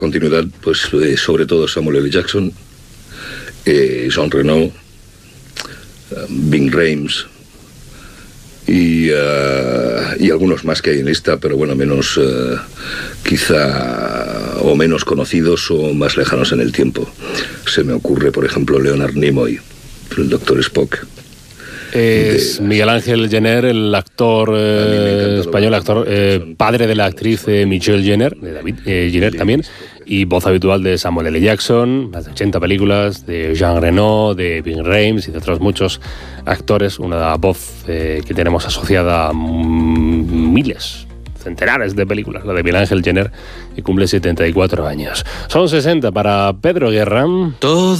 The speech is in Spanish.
continuidad, pues sobre todo Samuel L. Jackson, Jean Reno, Ving Rhames y algunos más que hay en lista, pero bueno, menos quizá o menos conocidos o más lejanos en el tiempo. Se me ocurre, por ejemplo, Leonard Nimoy, el Dr. Spock. Es Miguel Ángel Jenner, el actor español, padre de la actriz Michelle Jenner, de David Jenner también, y voz habitual de Samuel L. Jackson, más de 80 películas, de Jean Reno, de Ving Rhames y de otros muchos actores. Una voz que tenemos asociada a miles, centenares de películas, la de Miguel Ángel Jenner, que cumple 74 años. Son 60 para Pedro Guerra. Todo